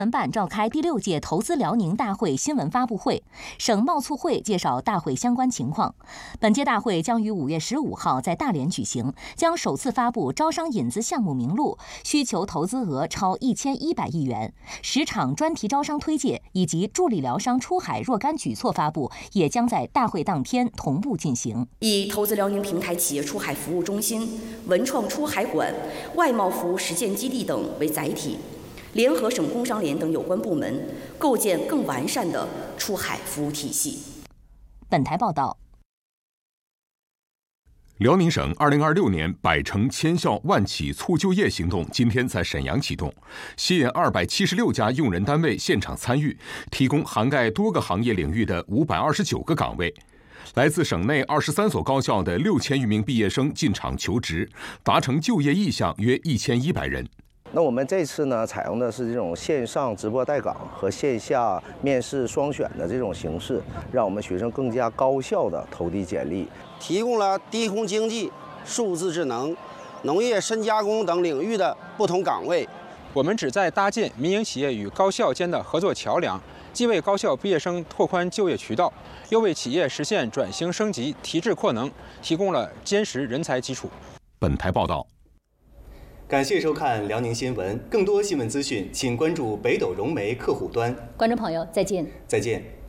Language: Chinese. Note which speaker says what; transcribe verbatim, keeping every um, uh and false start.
Speaker 1: 文办召开第六届投资辽宁大会新闻发布会，省贸促会介绍大会相关情况。本届大会将于五月十五号在大连举行，将首次发布招商引资项目名录，需求投资额超一千一百亿元。十场专题招商推介以及助力辽商出海若干举措发布，也将在大会当天同步进行。
Speaker 2: 以投资辽宁平台企业出海服务中心、文创出海馆、外贸服务实践基地等为载体，联合省工商联等有关部门，构建更完善的出海服务体系。
Speaker 1: 本台报道。
Speaker 3: 辽宁省二零二六年百城千校万企促就业行动今天在沈阳启动，吸引二百七十六家用人单位现场参与，提供涵盖多个行业领域的五百二十九个岗位。来自省内二十三所高校的六千余名毕业生进场求职，达成就业意向约一千一百人。
Speaker 4: 那我们这次呢，采用的是这种线上直播带岗和线下面试双选的这种形式，让我们学生更加高效地投递简历，
Speaker 5: 提供了低空经济、数字智能、农业深加工等领域的不同岗位。
Speaker 6: 我们旨在搭建民营企业与高校间的合作桥梁，既为高校毕业生拓宽就业渠道，又为企业实现转型升级、提质扩能提供了坚实人才基础。
Speaker 3: 本台报道。
Speaker 7: 感谢收看辽宁新闻，更多新闻资讯，请关注北斗融媒客户端。
Speaker 1: 观众朋友，再见。
Speaker 7: 再见。